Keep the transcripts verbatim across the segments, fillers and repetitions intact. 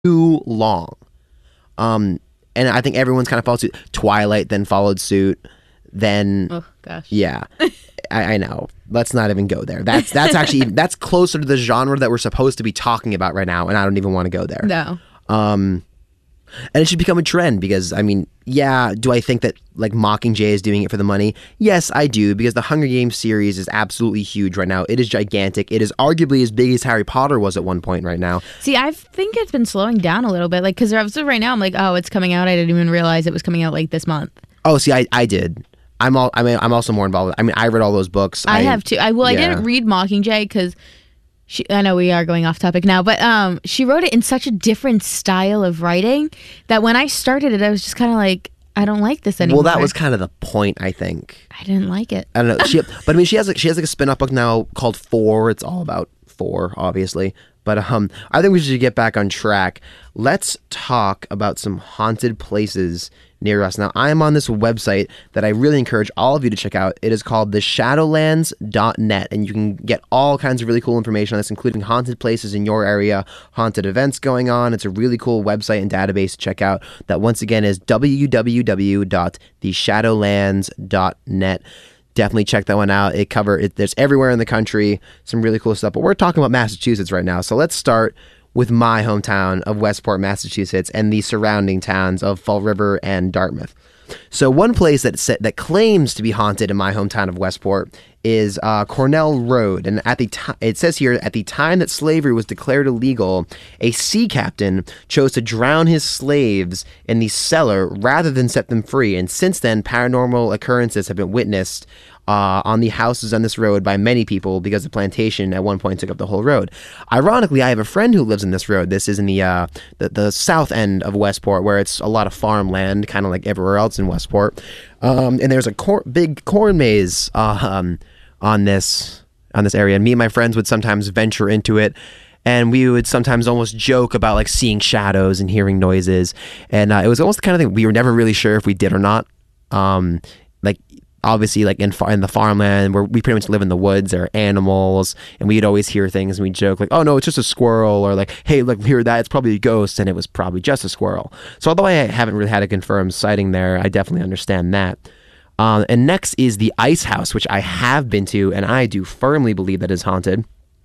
too long. Um, and I think everyone's kind of followed suit. Twilight then followed suit. Then, oh gosh, yeah, I, I know. Let's not even go there. That's that's actually that's closer to the genre that we're supposed to be talking about right now, and I don't even want to go there. No. Um, and it should become a trend because, I mean, yeah, do I think that like Mockingjay is doing it for the money? Yes, I do, because the Hunger Games series is absolutely huge right now. It is gigantic. It is arguably as big as Harry Potter was at one point right now. See, I think it's been slowing down a little bit, like because right now I'm like, oh, it's coming out. I didn't even realize it was coming out like this month. Oh, see, I, I did. I'm all. I mean, I'm also more involved. I mean, I read all those books. I, I have too. I well, yeah. I didn't read Mockingjay because she. I know we are going off topic now, but um, she wrote it in such a different style of writing that when I started it, I was just kind of like, I don't like this anymore. Well, that was kind of the point, I think. I didn't like it. I don't know. She, but I mean, she has like she has like a spin-off book now called Four. It's all about four, obviously. But um, I think we should get back on track. Let's talk about some haunted places near us. Now, I am on this website that I really encourage all of you to check out. It is called the shadowlands dot net, and you can get all kinds of really cool information on this, including haunted places in your area, haunted events going on. It's a really cool website and database to check out. That, once again, is w w w dot the shadowlands dot net. Definitely check that one out. It cover it. There's everywhere in the country, some really cool stuff. But we're talking about Massachusetts right now, so let's start with my hometown of Westport, Massachusetts, and the surrounding towns of Fall River and Dartmouth. So one place that that claims to be haunted in my hometown of Westport is uh, Cornell Road, and at the t- it says here, at the time that slavery was declared illegal, a sea captain chose to drown his slaves in the cellar rather than set them free. And since then, paranormal occurrences have been witnessed Uh, on the houses on this road by many people because the plantation at one point took up the whole road. Ironically, I have a friend who lives in this road. This is in the uh, the, the south end of Westport, where it's a lot of farmland, kind of like everywhere else in Westport. Um, and there's a cor- big corn maze uh, um, on this on this area. And me and my friends would sometimes venture into it. And we would sometimes almost joke about like seeing shadows and hearing noises. And uh, it was almost the kind of thing we were never really sure if we did or not. Um, like. Obviously, like in far, in the farmland where we pretty much live in the woods, there are animals, and we'd always hear things and we'd joke like, oh no, it's just a squirrel, or like, hey, look, hear that, it's probably a ghost, and it was probably just a squirrel. So although I haven't really had a confirmed sighting there, I definitely understand that. Um, and next is the Ice House, which I have been to, and I do firmly believe that is haunted.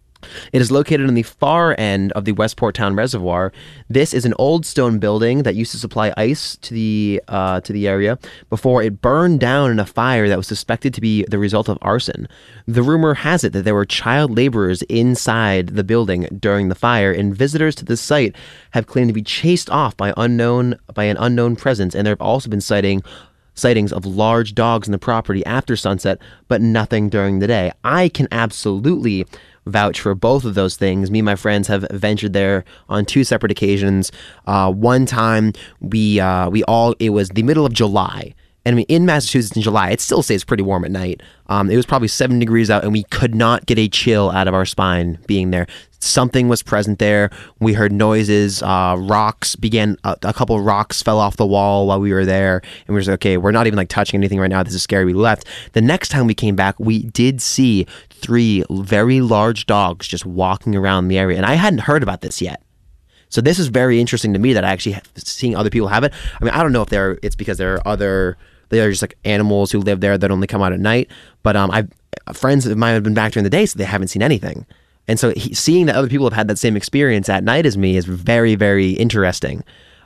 It is located on the far end of the Westport Town Reservoir. This is an old stone building that used to supply ice to the uh, to the area before it burned down in a fire that was suspected to be the result of arson. The rumor has it that there were child laborers inside the building during the fire, and visitors to the site have claimed to be chased off by unknown by an unknown presence. And there have also been sighting sightings of large dogs in the property after sunset, but nothing during the day. I can absolutely vouch for both of those things. Me and my friends have ventured there on two separate occasions. Uh, one time we uh, we all it was the middle of July, and I mean, in Massachusetts in July it still stays pretty warm at night. Um, it was probably seven degrees out, and we could not get a chill out of our spine being there. Something was present there. We heard noises. Uh, rocks began. Uh, a couple of rocks fell off the wall while we were there, and we were just like, okay, we're not even like touching anything right now. This is scary. We left. The next time we came back, we did see three very large dogs just walking around the area, and I hadn't heard about this yet. So this is very interesting to me that I actually have, seeing other people have it. I mean, I don't know if they're it's because there are other they are just like animals who live there that only come out at night. But um, I've friends of mine have been back during the day, so they haven't seen anything. And so he, seeing that other people have had that same experience at night as me is very, very interesting.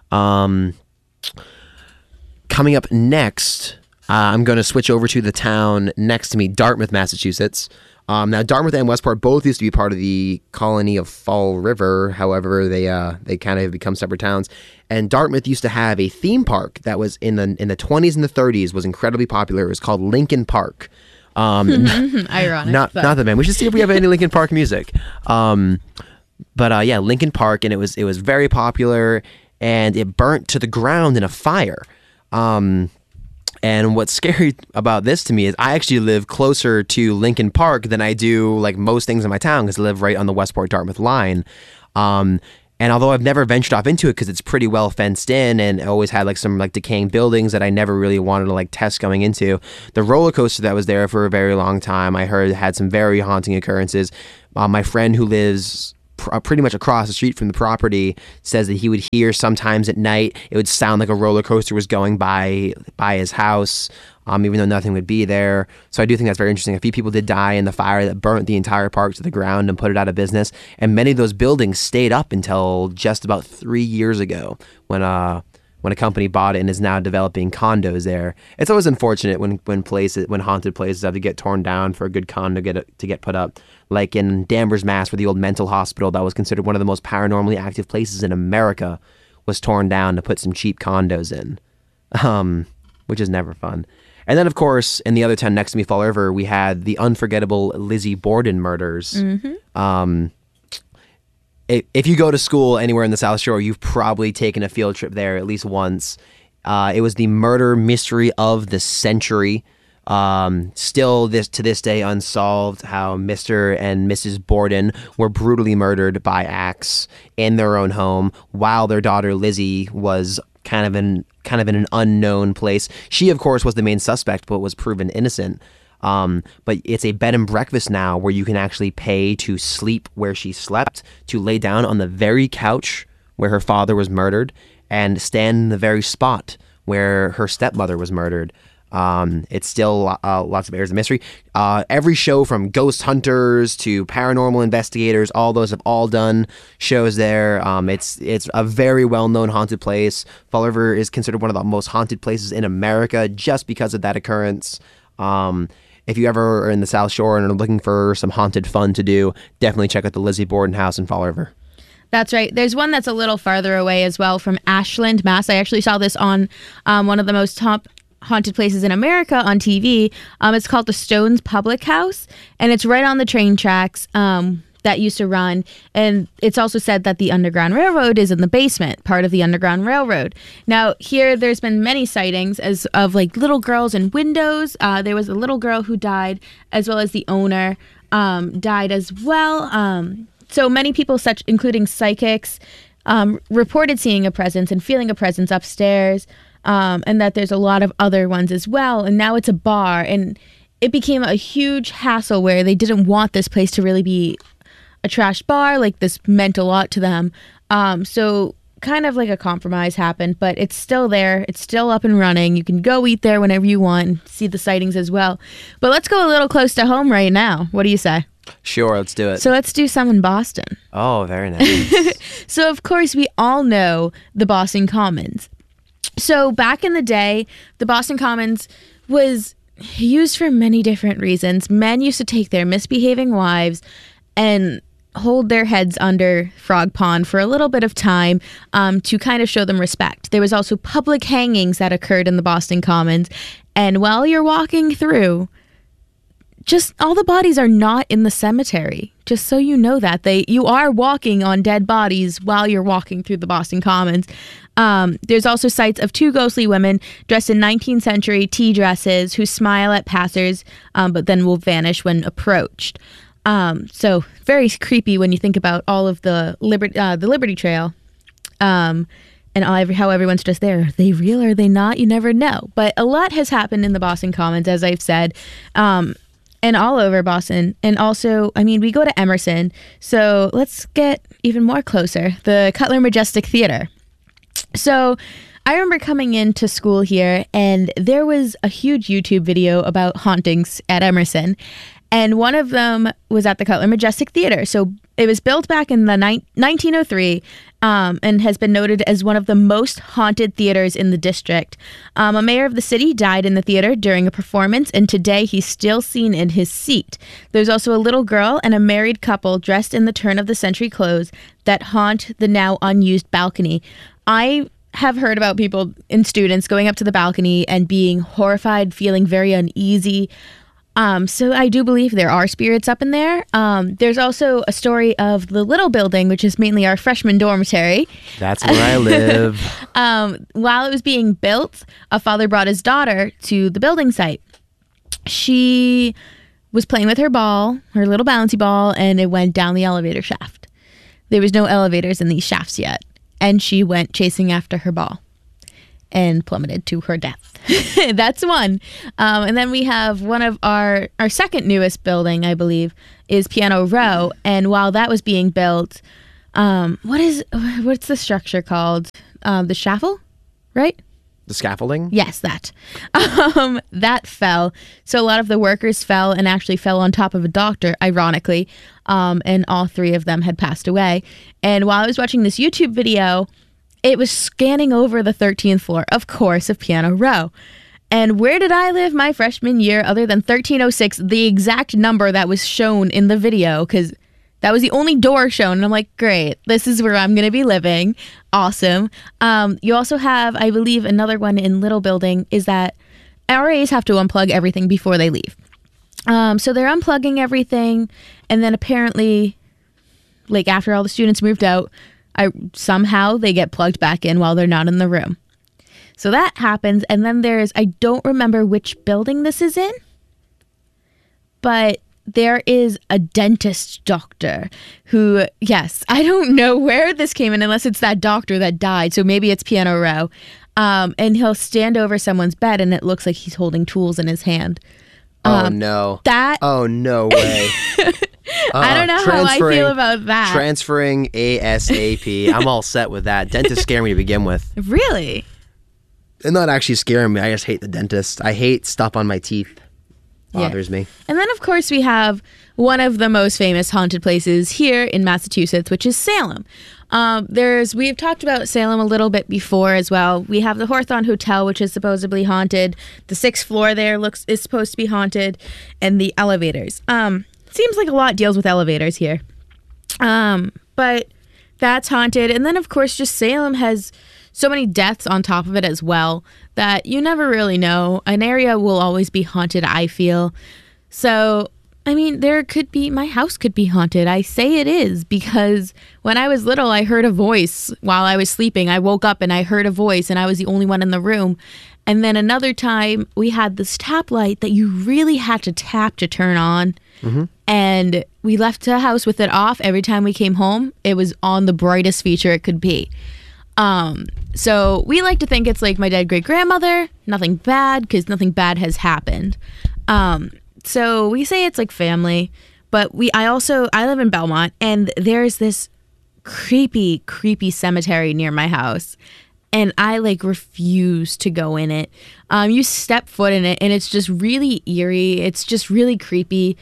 Um, coming up next, uh, I'm going to switch over to the town next to me, Dartmouth, Massachusetts. Um, now, Dartmouth and Westport both used to be part of the colony of Fall River. However, they uh, they kind of have become separate towns. And Dartmouth used to have a theme park that was in the in the twenties and the thirties, was incredibly popular. It was called Lincoln Park. Um, Ironic. Not but. not that, man. We should see if we have any Lincoln Park music. Um, but uh, yeah, Lincoln Park, and it was it was very popular, and it burnt to the ground in a fire. Um, and what's scary about this to me is I actually live closer to Lincoln Park than I do like most things in my town, because I live right on the Westport Dartmouth line. Um, And although I've never ventured off into it because it's pretty well fenced in and always had like some like decaying buildings that I never really wanted to like test going into, the roller coaster that was there for a very long time, I heard had some very haunting occurrences. Uh, my friend who lives pr- pretty much across the street from the property, says that he would hear sometimes at night, it would sound like a roller coaster was going by by his house, um, even though nothing would be there. So I do think that's very interesting. A few people did die in the fire that burnt the entire park to the ground and put it out of business. And many of those buildings stayed up until just about three years ago when uh when a company bought it and is now developing condos there. It's always unfortunate when when places when haunted places have to get torn down for a good condo to get to get put up. Like in Danvers, Mass, where the old mental hospital that was considered one of the most paranormally active places in America was torn down to put some cheap condos in, um, which is never fun. And then, of course, in the other town next to me, Fall River, we had the unforgettable Lizzie Borden murders. Mm-hmm. Um, if you go to school anywhere in the South Shore, you've probably taken a field trip there at least once. Uh, it was the murder mystery of the century. Um, still this to this day unsolved, how Mister and Missus Borden were brutally murdered by axe in their own home while their daughter Lizzie was kind of in kind of in an unknown place. She, of course, was the main suspect, but was proven innocent. Um, but it's a bed and breakfast now where you can actually pay to sleep where she slept, to lay down on the very couch where her father was murdered, and stand in the very spot where her stepmother was murdered. Um, it's still uh, lots of areas of mystery. Uh, every show from Ghost Hunters to Paranormal Investigators, all those have all done shows there. Um, it's it's a very well-known haunted place. Fall River is considered one of the most haunted places in America just because of that occurrence. Um, if you ever are in the South Shore and are looking for some haunted fun to do, definitely check out the Lizzie Borden house in Fall River. That's right. There's one that's a little farther away as well, from Ashland, Mass. I actually saw this on um, one of the most top haunted places in America on T V. Um, it's called the Stones Public House, and it's right on the train tracks um, that used to run. And it's also said that the Underground Railroad is in the basement, part of the Underground Railroad. Now, here, there's been many sightings as of like little girls in windows. Uh, there was a little girl who died, as well as the owner um, died as well. Um, so many people, such including psychics, um, reported seeing a presence and feeling a presence upstairs. Um, and that there's a lot of other ones as well. And now it's a bar, and it became a huge hassle where they didn't want this place to really be a trash bar. Like, this meant a lot to them. Um, so kind of like a compromise happened, but it's still there. It's still up and running. You can go eat there whenever you want and see the sightings as well. But let's go a little close to home right now. What do you say? Sure, let's do it. So let's do some in Boston. Oh, very nice. So, of course, we all know the Boston Commons. So back in the day, the Boston Commons was used for many different reasons. Men used to take their misbehaving wives and hold their heads under Frog Pond for a little bit of time um, to kind of show them respect. There was also public hangings that occurred in the Boston Commons. And while you're walking through, just all the bodies are not in the cemetery. Just so you know that. they You are walking on dead bodies while you're walking through the Boston Commons. Um, there's also sights of two ghostly women dressed in nineteenth century tea dresses who smile at passers, um, but then will vanish when approached. Um, so very creepy when you think about all of the Liberty, uh, the Liberty Trail, um, and all, how everyone's just there. Are they real? Are they not? You never know. But a lot has happened in the Boston Commons, as I've said. Um, And all over Boston. And also, I mean, we go to Emerson. So let's get even more closer. The Cutler Majestic Theater. So I remember coming into school here, and there was a huge YouTube video about hauntings at Emerson. And one of them was at the Cutler Majestic Theater. So it was built back in the ni- nineteen oh three um, and has been noted as one of the most haunted theaters in the district. Um, a mayor of the city died in the theater during a performance, and today he's still seen in his seat. There's also a little girl and a married couple dressed in the turn-of-the-century clothes that haunt the now unused balcony. I have heard about people and students going up to the balcony and being horrified, feeling very uneasy. Um, so I do believe there are spirits up in there. Um, there's also a story of the little building, which is mainly our freshman dormitory. That's where I live. Um, while it was being built, a father brought his daughter to the building site. She was playing with her ball, her little bouncy ball, and it went down the elevator shaft. There was no elevators in these shafts yet, and she went chasing after her ball. and plummeted to her death. That's one. Um, and then we have one of our, our second newest building, I believe, is Piano Row. And while that was being built, um, what is, what's the structure called? Um, the shaffle, right? The scaffolding? Yes, that. Um, that fell. So a lot of the workers fell and actually fell on top of a doctor, ironically. Um, and all three of them had passed away. And while I was watching this YouTube video, it was scanning over the thirteenth floor, of course, of Piano Row. And where did I live my freshman year other than thirteen oh six, the exact number that was shown in the video? Because that was the only door shown. And I'm like, great, this is where I'm going to be living. Awesome. Um, you also have, I believe, another one in Little Building is that R As have to unplug everything before they leave. Um, so they're unplugging everything. And then apparently, like after all the students moved out, I somehow they get plugged back in while they're not in the room. So that happens. And then there's, I don't remember which building this is in, but there is a dentist doctor who, yes, I don't know where this came in unless it's that doctor that died. So maybe it's Piano Row. Um, and he'll stand over someone's bed and it looks like he's holding tools in his hand. Oh, Um, no. That, Oh, no way. I don't know how I feel Transferring- about that. Transferring ASAP. I'm all set with that. Dentists scare me to begin with. Really? They're not actually scaring me. I just hate the dentist. I hate stuff on my teeth. Bothers Yeah. me. And then, of course, we have one of the most famous haunted places here in Massachusetts, which is Salem. Um, there's we've talked about Salem a little bit before as well. We have the Hawthorne Hotel, which is supposedly haunted. The sixth floor there looks is supposed to be haunted, and the elevators. Um, seems like a lot deals with elevators here. Um, but that's haunted, and then of course, just Salem has so many deaths on top of it as well that you never really know. An area will always be haunted, I feel. So, I mean, there could be, my house could be haunted. I say it is because when I was little, I heard a voice while I was sleeping. I woke up and I heard a voice and I was the only one in the room. And then another time we had this tap light that you really had to tap to turn on. Mm-hmm. And we left the house with it off. Every time we came home, it was on the brightest feature it could be. Um, so we like to think it's like my dead great grandmother, nothing bad, because nothing bad has happened. Um, so we say it's like family, but we, I also, I live in Belmont and there's this creepy, creepy cemetery near my house. And I like refuse to go in it. Um, you step foot in it and it's just really eerie. It's just really creepy.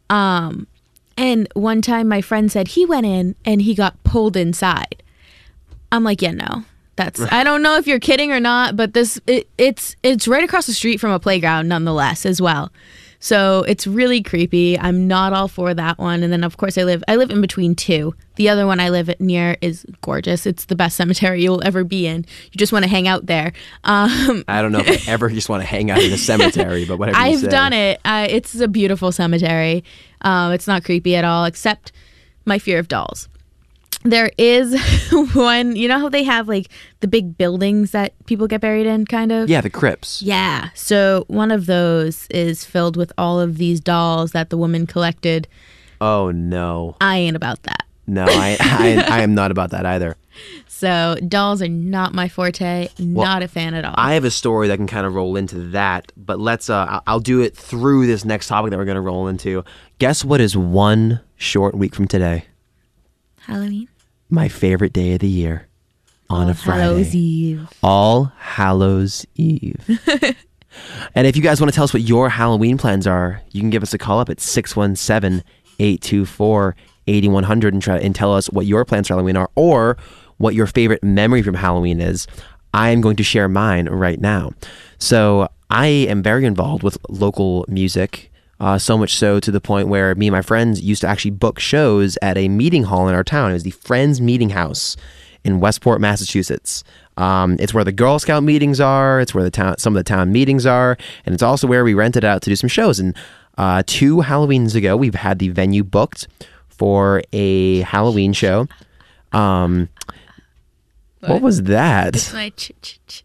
Um, and one time my friend said he went in and he got pulled inside. I'm like, yeah, no, that's, I don't know if you're kidding or not, but this, it, it's, it's right across the street from a playground nonetheless as well. So it's really creepy. I'm not all for that one. And then of course I live, I live in between two. The other one I live near is gorgeous. It's the best cemetery you'll ever be in. You just want to hang out there. Um, I don't know if I ever just want to hang out in a cemetery, but whatever you I've say. done it. Uh, it's a beautiful cemetery. Um, it's not creepy at all, except my fear of dolls. There is one, you know how they have like the big buildings that people get buried in, kind of? Yeah, the crypts. Yeah. So one of those is filled with all of these dolls that the woman collected. Oh, no. I ain't about that. No, I, I, I am not about that either. So dolls are not my forte. Not a fan at all. I have a story that can kind of roll into that, but let's, uh, I'll- I'll do it through this next topic that we're going to roll into. Guess what is one short week from today? Halloween? My favorite day of the year. On All a Friday. Hallows Eve. All Hallows Eve. And if you guys want to tell us what your Halloween plans are, you can give us a call up at six one seven, eight two four, eight one zero zero and try and tell us what your plans for Halloween are or what your favorite memory from Halloween is. I am going to share mine right now. So I am very involved with local music. Uh, so much so to the point where me and my friends used to actually book shows at a meeting hall in our town. It was the Friends Meeting House in Westport, Massachusetts. Um, it's where the Girl Scout meetings are. It's where the town, some of the town meetings are, and it's also where we rented out to do some shows. And uh, two Halloweens ago, we've had the venue booked for a Halloween show. Um, what? what was that? It's my ch- ch- ch-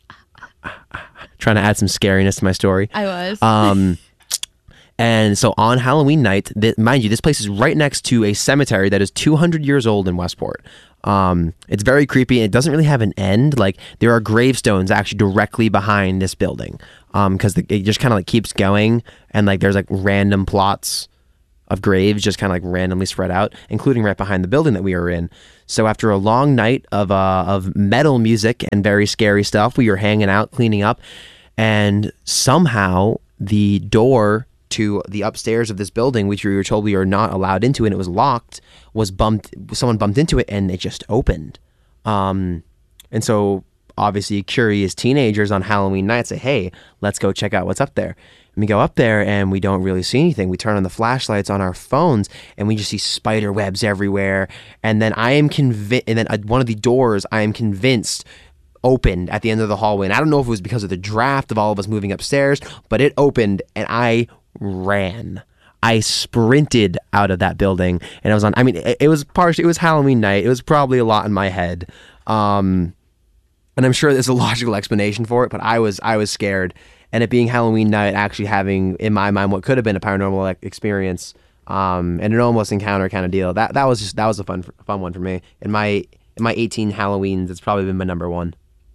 Trying to add some scariness to my story. I was. Um, and so on Halloween night, th- mind you, this place is right next to a cemetery that is two hundred years old in Westport. Um, it's very creepy. It doesn't really have an end. Like, there are gravestones actually directly behind this building, um, because it just kind of like keeps going, and like there's like random plots of graves just kind of like randomly spread out, including right behind the building that we were in. So after a long night of uh, of metal music and very scary stuff, we were hanging out, cleaning up, and somehow the door to the upstairs of this building, which we were told we were not allowed into, and it was locked, was bumped. Someone bumped into it, and it just opened. Um, and so obviously curious teenagers on Halloween night say, "Hey, let's go check out what's up there." And we go up there, and we don't really see anything. We turn on the flashlights on our phones, and we just see spider webs everywhere. And then I am convinced, and then uh, one of the doors, I am convinced, opened at the end of the hallway. And I don't know if it was because of the draft of all of us moving upstairs, but it opened, and I ran. I sprinted out of that building, and I was on. I mean, it, it was partially. It was Halloween night. It was probably a lot in my head, um, and I'm sure there's a logical explanation for it. But I was, I was scared, and it being Halloween night, actually having in my mind what could have been a paranormal like, experience, um, and an almost encounter kind of deal. That that was just that was a fun, fun one for me. In my in my eighteen Halloweens, it's probably been my number one.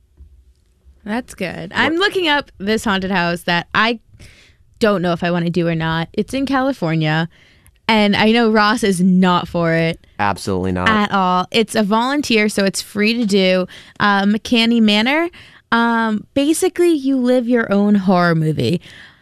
That's good. I'm looking up this haunted house that I don't know if I want to do or not. It's in California, and I know Ross is not for it. Absolutely not. At all. It's a volunteer, so it's free to do. Uh, McKinney Manor. Um, basically, you live your own horror movie.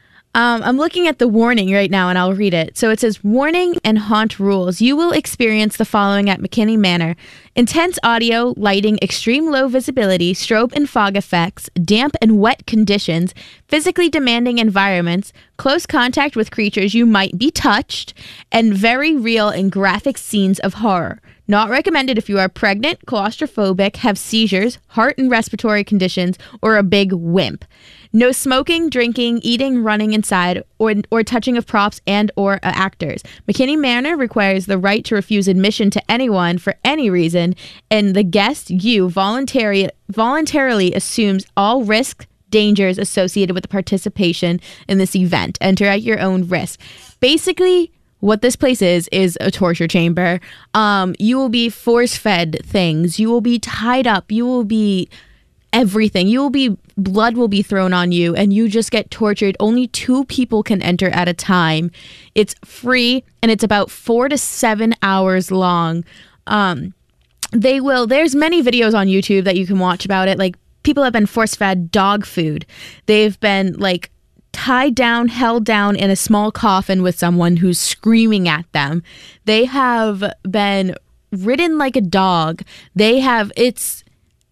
Um, I'm looking at the warning right now, and I'll read it. So it says, warning and haunt rules. You will experience the following at McKinney Manor. Intense audio, lighting, extreme low visibility, strobe and fog effects, damp and wet conditions, physically demanding environments, close contact with creatures you might be touched, and very real and graphic scenes of horror. Not recommended if you are pregnant, claustrophobic, have seizures, heart and respiratory conditions, or a big wimp. No smoking, drinking, eating, running inside, or or touching of props and or uh, actors. McKinney Manor requires the right to refuse admission to anyone for any reason, and the guest, you, voluntary, voluntarily assumes all risks, dangers associated with the participation in this event. Enter at your own risk. Basically, what this place is, is a torture chamber. Um, you will be force-fed things. You will be tied up. You will be everything. You will be, blood will be thrown on you, and you just get tortured. Only two people can enter at a time. It's free, and it's about four to seven hours long. Um, they will, there's many videos on YouTube that you can watch about it. Like, people have been force-fed dog food. They've been, like, tied down, held down in a small coffin with someone who's screaming at them. They have been ridden like a dog. They have, it's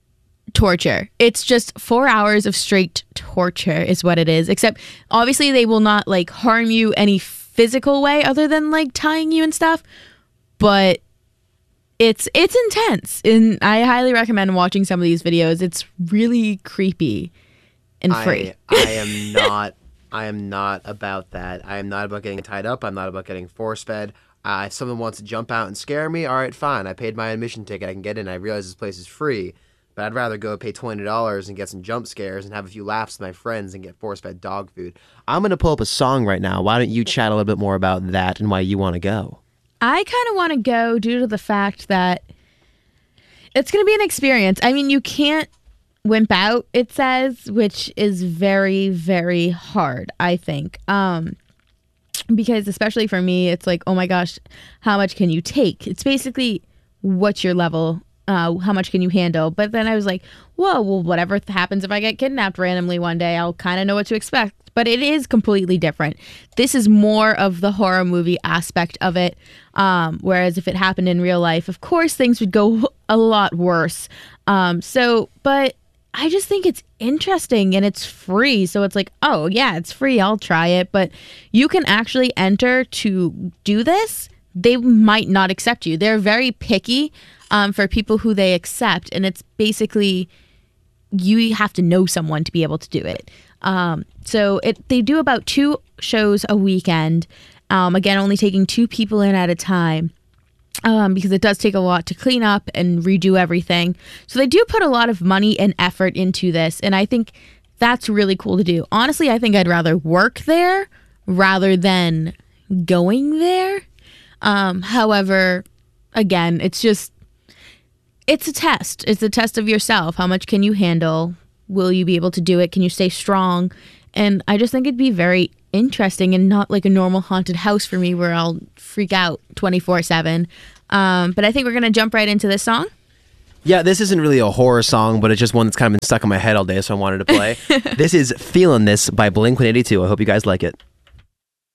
torture. It's just four hours of straight torture is what it is. Except, obviously, they will not, like, harm you any physical way other than, like, tying you and stuff. But it's it's intense. And I highly recommend watching some of these videos. It's really creepy and free. I, I am not... I am not about that. I am not about getting tied up. I'm not about getting force-fed. Uh, if someone wants to jump out and scare me, all right, fine. I paid my admission ticket. I can get in. I realize this place is free. But I'd rather go pay twenty dollars and get some jump scares and have a few laughs with my friends and get force-fed dog food. I'm going to pull up a song right now. Why don't you chat a little bit more about that and why you want to go? I kind of want to go due to the fact that it's going to be an experience. I mean, you can't wimp out, it says, which is very, very hard, I think. Um, because especially for me, it's like, oh my gosh, how much can you take? It's basically what's your level, uh, how much can you handle? But then I was like, whoa, well, whatever happens if I get kidnapped randomly one day, I'll kind of know what to expect. But it is completely different. This is more of the horror movie aspect of it. Um, whereas if it happened in real life, of course, things would go a lot worse. Um, so, but I just think it's interesting and it's free. So it's like, oh, yeah, it's free. I'll try it. But you can actually enter to do this. They might not accept you. They're very picky um, for people who they accept. And it's basically you have to know someone to be able to do it. Um, so it they do about two shows a weekend. Um, again, only taking two people in at a time. Um, because it does take a lot to clean up and redo everything. So they do put a lot of money and effort into this, and I think that's really cool to do. Honestly, I think I'd rather work there rather than going there. Um, however, again, it's just, it's a test. It's a test of yourself. How much can you handle? Will you be able to do it? Can you stay strong? And I just think it'd be very interesting and not like a normal haunted house for me where I'll freak out twenty-four seven. Um, but I think we're going to jump right into this song. Yeah, this isn't really a horror song, but it's just one that's kind of been stuck in my head all day, so I wanted to play. This is Feelin' This by Blink one eighty-two. I hope you guys like it.